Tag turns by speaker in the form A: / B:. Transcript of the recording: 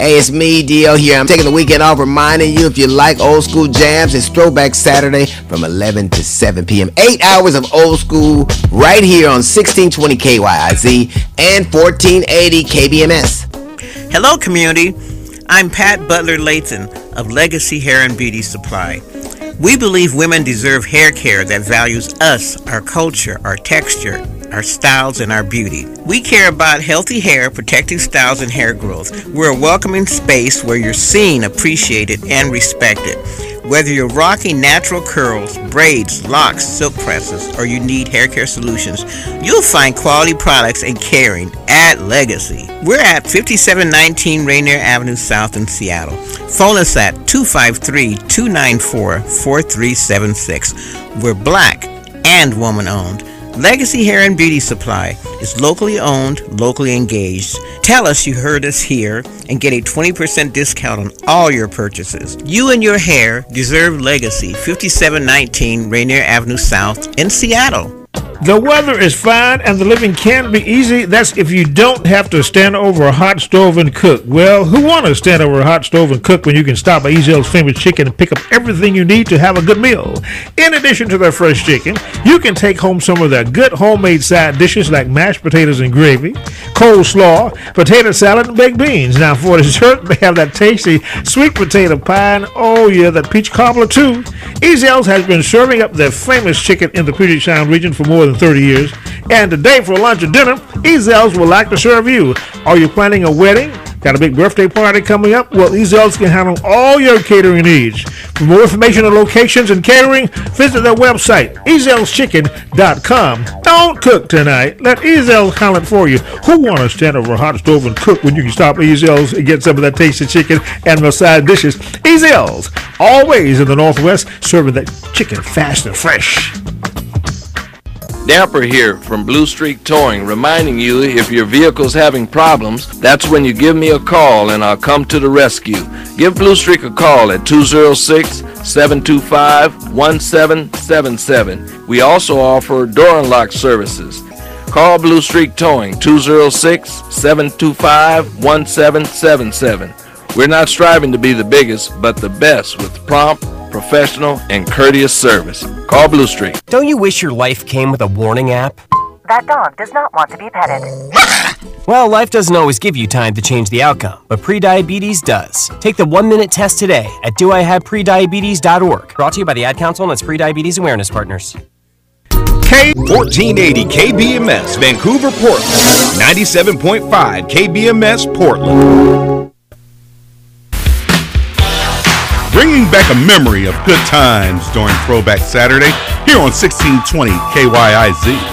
A: Hey, it's me, DL here. I'm taking the weekend off, reminding you if you like old school jams, it's Throwback Saturday from 11 to 7 p.m. 8 hours of old school right here on 1620 KYIZ and 1480 KBMS.
B: Hello, community. I'm Pat Butler Layton of Legacy Hair and Beauty Supply. We believe women deserve hair care that values us, our culture, our texture, our styles, and our beauty. We care about healthy hair, protecting styles, and hair growth. We're a welcoming space where you're seen, appreciated, and respected. Whether you're rocking natural curls, braids, locks, silk presses, or you need hair care solutions, you'll find quality products and caring at Legacy. We're at 5719 Rainier Avenue South in Seattle. Phone us at 253-294-4376. We're Black and woman-owned. Legacy Hair and Beauty Supply is locally owned, locally engaged. Tell us you heard us here and get a 20% discount on all your purchases. You and your hair deserve Legacy, 5719 Rainier Avenue South in Seattle.
C: The weather is fine and the living can be easy. That's if you don't have to stand over a hot stove and cook. Well, who want to stand over a hot stove and cook when you can stop at Ezel's Famous Chicken and pick up everything you need to have a good meal? In addition to their fresh chicken, you can take home some of their good homemade side dishes like mashed potatoes and gravy, coleslaw, potato salad, and baked beans. Now, for dessert, they have that tasty sweet potato pie and, oh yeah, that peach cobbler too. Ezel's has been serving up their famous chicken in the Puget Sound region for more than 30 years. And today for lunch or dinner, Ezel's would like to serve you. Are you planning a wedding? Got a big birthday party coming up? Well, Ezel's can handle all your catering needs. For more information on locations and catering, visit their website, ezelschchicken.com. Don't cook tonight. Let Ezel's handle it for you. Who want to stand over a hot stove and cook when you can stop at Ezel's and get some of that tasty chicken and the side dishes? Ezel's, always in the Northwest, serving that chicken fast and fresh.
D: Dapper here from Blue Streak Towing, reminding you if your vehicle's having problems, that's when you give me a call and I'll come to the rescue. Give Blue Streak a call at 206-725-1777. We also offer door unlock services. Call Blue Streak Towing, 206-725-1777. We're not striving to be the biggest, but the best with prompt, professional, and courteous service. Call Blue Streak.
E: Don't you wish your life came with a warning app?
F: That dog does not want to be petted.
E: Well, life doesn't always give you time to change the outcome, but prediabetes does. Take the 1-minute test today at doihaveprediabetes.org. Brought to you by the Ad Council and its Prediabetes Awareness Partners.
G: K1480 KBMS, Vancouver, Portland. 97.5 KBMS, Portland. Bringing back a memory of good times during Throwback Saturday here on 1620 KYIZ.